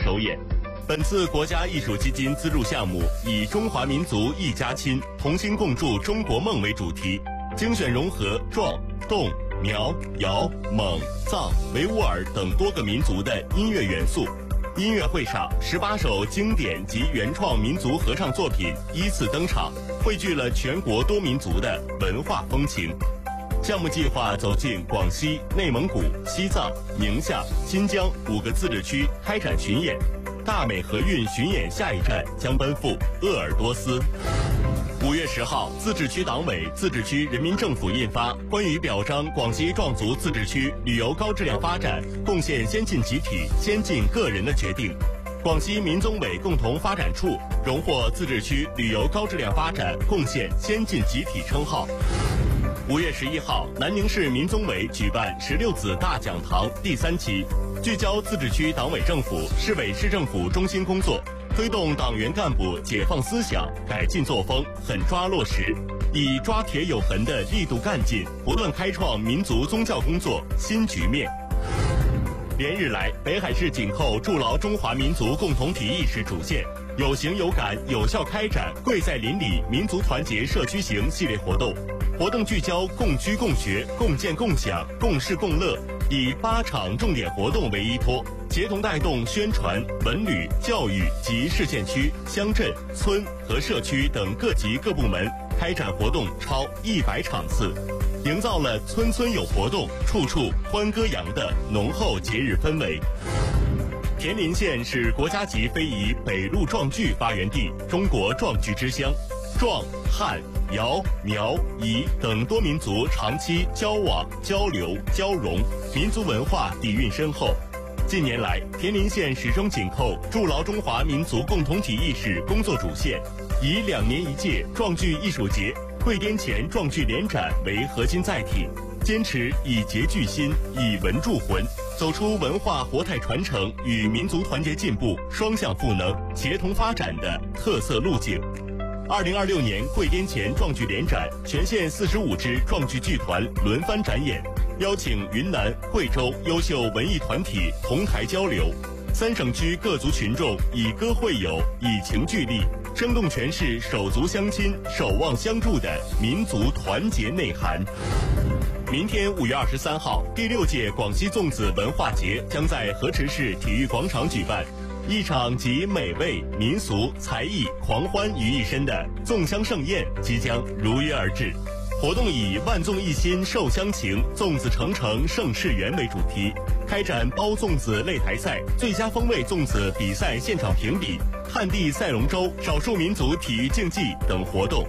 首演。本次国家艺术基金资助项目以中华民族一家亲，同心共筑中国梦为主题，精选融合壮、侗、苗、瑶、蒙、藏、维吾尔等多个民族的音乐元素。音乐会上，18首经典及原创民族合唱作品依次登场，汇聚了全国多民族的文化风情。项目计划走进广西、内蒙古、西藏、宁夏、新疆5个自治区开展巡演。大美河运巡演下一站将奔赴鄂尔多斯。5月10号，自治区党委、自治区人民政府印发《关于表彰广西壮族自治区旅游高质量发展贡献先进集体、先进个人的决定》。广西民综委共同发展处荣获自治区旅游高质量发展贡献先进集体称号。5月11号，南宁市民综委举办16子大讲堂第3期，聚焦自治区党委政府、市委市政府中心工作，推动党员干部解放思想、改进作风，狠抓落实，以抓铁有痕的力度干劲，不断开创民族宗教工作新局面。连日来，北海市紧扣筑牢中华民族共同体意识主线，有形有感有效开展贵在邻里民族团结社区行系列活动。活动聚焦共居共学、共建共享、共事共乐，以8场重点活动为依托，协同带动宣传、文旅、教育及市县区、乡镇、村和社区等各级各部门开展活动超100场次，营造了村村有活动、处处欢歌扬的浓厚节日氛围。田林县是国家级非遗北路壮剧发源地，中国壮剧之乡。壮、汉、瑶、苗、彝等多民族长期交往、交流、交融，民族文化底蕴深厚。近年来，田林县始终紧扣筑牢中华民族共同体意识工作主线，以2年1届壮剧艺术节、桂滇黔壮剧联展为核心载体，坚持以节聚心、以文铸魂，走出文化活态传承与民族团结进步双向赋能、协同发展的特色路径。2026年桂滇黔壮剧联展，全县45支壮剧剧团轮番展演，邀请云南、贵州优秀文艺团体同台交流，3省区各族群众以歌会友、以情聚力，生动诠释手足相亲、守望相助的民族团结内涵。明天5月23号，第6届广西粽子文化节将在河池市体育广场举办。一场集美味、民俗、才艺、狂欢于一身的粽香盛宴即将如约而至。活动以万粽一心寿乡情，粽子成城盛世园为主题，开展包粽子擂台赛、最佳风味粽子比赛现场评比、旱地赛龙舟、少数民族体育竞技等活动。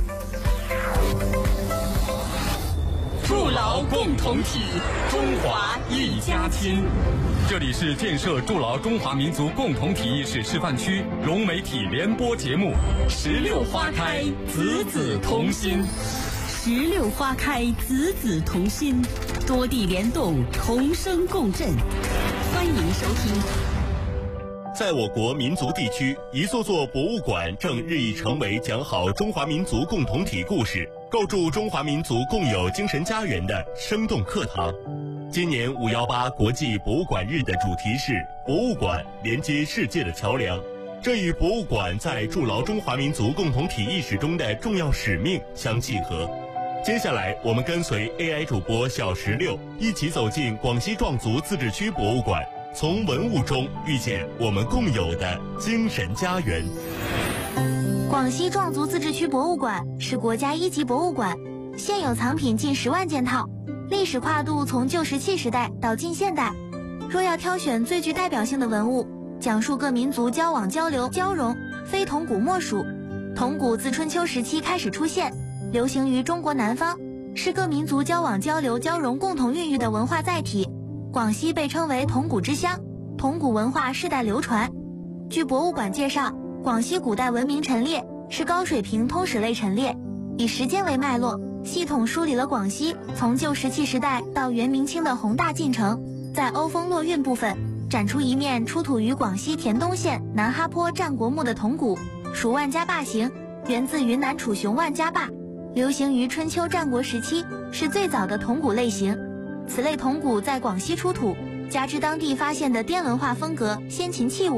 筑牢共同体，中华一家亲。 这里是建设筑牢中华民族共同体意识示范区融媒体联播节目 16花开，子子同心。 16花开，子子同心，多地联动，同声共振。欢迎收听。 在我国民族地区，一座座博物馆正日益成为讲好中华民族共同体故事、构筑中华民族共有精神家园的生动课堂。今年518国际博物馆日的主题是博物馆连接世界的桥梁，这与博物馆在筑牢中华民族共同体意识中的重要使命相契合。接下来，我们跟随 AI 主播小16一起走进广西壮族自治区博物馆，从文物中遇见我们共有的精神家园。 广西壮族自治区博物馆是国家1级博物馆，现有藏品近10万件套，历史跨度从旧石器时代到近现代。若要挑选最具代表性的文物，讲述各民族交往交流交融，非铜鼓莫属。铜鼓自春秋时期开始出现，流行于中国南方，是各民族交往交流交融共同孕育的文化载体。广西被称为铜鼓之乡，铜鼓文化世代流传。据博物馆介绍，广西古代文明陈列是高水平通史类陈列，以时间为脉络，系统梳理了广西从旧石器时代到元明清的宏大进程。在欧风落运部分，展出一面出土于广西田东县南哈坡战国墓的铜鼓，属万家坝型，源自云南楚雄万家坝，流行于春秋战国时期，是最早的铜鼓类型。此类铜鼓在广西出土，加之当地发现的滇文化风格、先秦器物，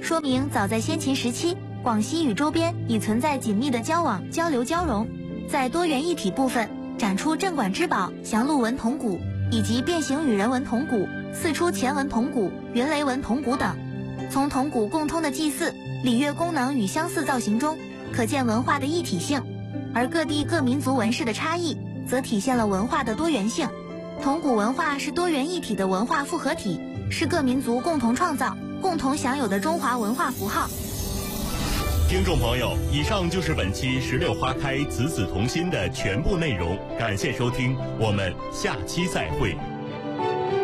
说明早在先秦时期，广西与周边已存在紧密的交往、交流、交融。在多元一体部分，展出镇馆之宝祥鹿纹铜鼓，以及变形羽人纹铜鼓、四出前纹铜鼓、云雷纹铜鼓等。从铜鼓共通的祭祀、礼乐功能与相似造型中，可见文化的一体性；而各地各民族纹饰的差异，则体现了文化的多元性。铜鼓文化是多元一体的文化复合体，是各民族共同创造、共同享有的中华文化符号。 听众朋友，以上就是本期石榴花开，子子同心的全部内容，感谢收听，我们下期再会。